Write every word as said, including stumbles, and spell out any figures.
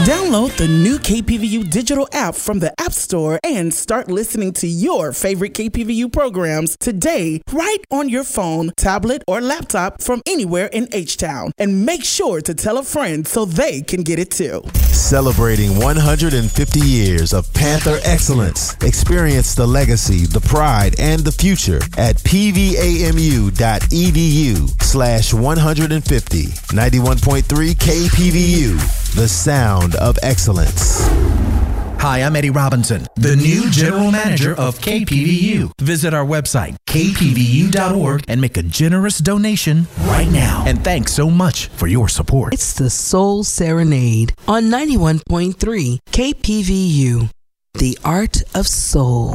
Download the new K P V U digital app from the App Store and start listening to your favorite K P V U programs today, right on your phone, tablet, or laptop from anywhere in H-Town. And make sure to tell a friend so they can get it too. Celebrating one hundred fifty years of Panther excellence. Experience the legacy, the pride, and the future at pvamu.edu slash 150. ninety-one point three K P V U, the sound of excellence. Hi, I'm Eddie Robinson, the new general manager of K P V U. Visit our website, k p v u dot org, and make a generous donation right now. And thanks so much for your support. It's the Soul Serenade on ninety-one point three K P V U, the art of soul.